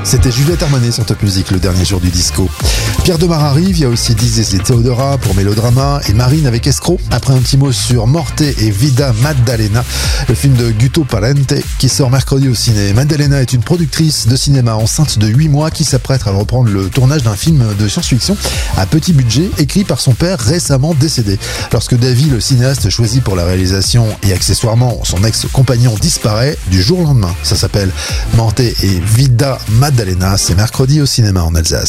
C'était Juliette Armanet sur Top Music, le dernier jour du disco. Pierre Demar arrive, il y a aussi Dizzy et Theodora pour Mélodrama et Marine avec Escroc. Après un petit mot sur Morte et Vida Maddalena, le film de Guto Parente qui sort mercredi au ciné. Maddalena est une productrice de cinéma enceinte de 8 mois qui s'apprête à reprendre le tournage d'un film de science-fiction à petit budget écrit par son père récemment décédé. Lorsque Davy, le cinéaste choisi pour la réalisation et accessoirement son ex-compagnon disparaît du jour au lendemain. Ça s'appelle Morte et Vida Maddalena, c'est mercredi au cinéma en Alsace.